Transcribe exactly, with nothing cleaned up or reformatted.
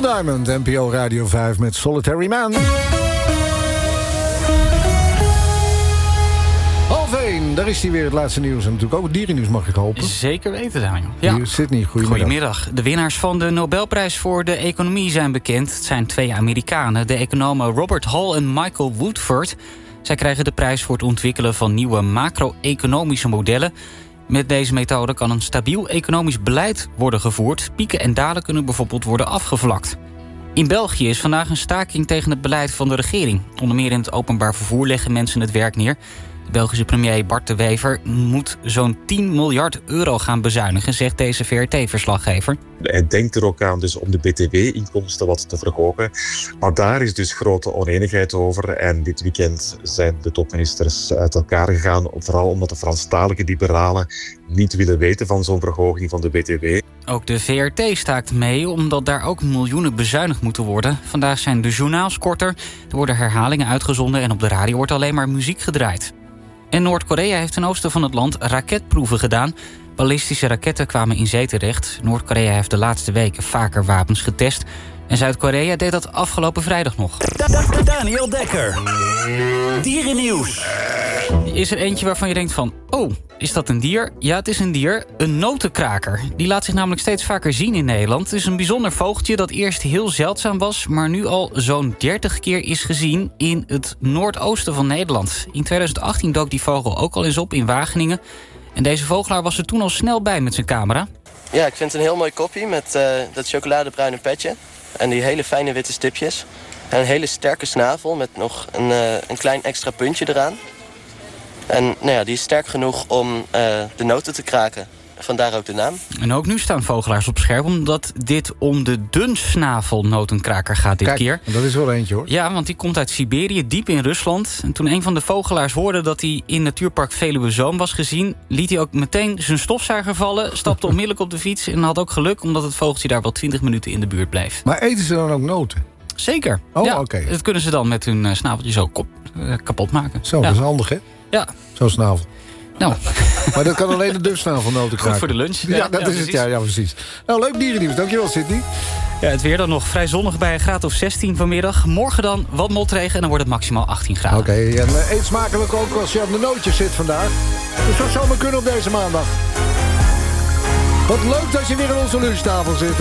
Diamond, N P O Radio vijf met Solitary Man. Half één, daar is hij weer, het laatste nieuws. En natuurlijk ook het dierennieuws, mag ik hopen. Zeker weten, Daniel. Ja. Hier zit niet. Goedemiddag. Goedemiddag. De winnaars van de Nobelprijs voor de economie zijn bekend. Het zijn twee Amerikanen, de economen Robert Hall en Michael Woodford. Zij krijgen de prijs voor het ontwikkelen van nieuwe macro-economische modellen. Met deze methode kan een stabiel economisch beleid worden gevoerd. Pieken en dalen kunnen bijvoorbeeld worden afgevlakt. In België is vandaag een staking tegen het beleid van de regering. Onder meer in het openbaar vervoer leggen mensen het werk neer. De Belgische premier Bart de Wever moet zo'n tien miljard euro gaan bezuinigen, zegt deze V R T-verslaggever. Hij denkt er ook aan dus om de B T W-inkomsten wat te verhogen. Maar daar is dus grote oneenigheid over. En dit weekend zijn de topministers uit elkaar gegaan. Vooral omdat de Franstalige liberalen niet willen weten van zo'n verhoging van de B T W. Ook de V R T staakt mee, omdat daar ook miljoenen bezuinigd moeten worden. Vandaag zijn de journaals korter, er worden herhalingen uitgezonden en op de radio wordt alleen maar muziek gedraaid. En Noord-Korea heeft ten oosten van het land raketproeven gedaan. Ballistische raketten kwamen in zee terecht. Noord-Korea heeft de laatste weken vaker wapens getest. En Zuid-Korea deed dat afgelopen vrijdag nog. Daniel Dekker. Dierennieuws. Is er eentje waarvan je denkt van... oh, is dat een dier? Ja, het is een dier. Een notenkraker. Die laat zich namelijk steeds vaker zien in Nederland. Het is een bijzonder vogeltje dat eerst heel zeldzaam was... maar nu al zo'n dertig keer is gezien in het noordoosten van Nederland. In twintig achttien dook die vogel ook al eens op in Wageningen. En deze vogelaar was er toen al snel bij met zijn camera. Ja, ik vind het een heel mooi koppie met uh, dat chocoladebruine petje. En die hele fijne witte stipjes. En een hele sterke snavel met nog een, uh, een klein extra puntje eraan. En nou ja, die is sterk genoeg om uh, de noten te kraken. Vandaar ook de naam. En ook nu staan vogelaars op scherp, omdat dit om de dunsnavelnotenkraker gaat dit Kijk, keer. Dat is wel eentje, hoor. Ja, want die komt uit Siberië, diep in Rusland. En toen een van de vogelaars hoorde dat hij in Natuurpark Veluwe Zoom was gezien... liet hij ook meteen zijn stofzuiger vallen, stapte onmiddellijk op de fiets... en had ook geluk, omdat het vogeltje daar wel twintig minuten in de buurt bleef. Maar eten ze dan ook noten? Zeker. Oh, ja, oké. Dat kunnen ze dan met hun uh, snaveltje zo kop, uh, kapot maken. Zo, ja. dat is handig, hè? Ja. Zo'n snavel. Nou. Maar dat kan alleen de dunsnavelnoten kraken. Goed voor de lunch. Ja, Ja, dat ja, is het. Ja, ja, precies. Nou, leuk dierennieuws. Dankjewel, Sydney. Ja, het weer dan nog vrij zonnig bij een graad of zestien vanmiddag. Morgen dan wat motregen en dan wordt het maximaal achttien graden. Oké, okay, en uh, eet smakelijk ook als je aan de nootjes zit vandaag. Dat zou zomaar kunnen op deze maandag. Wat leuk dat je weer aan onze lunchtafel zit.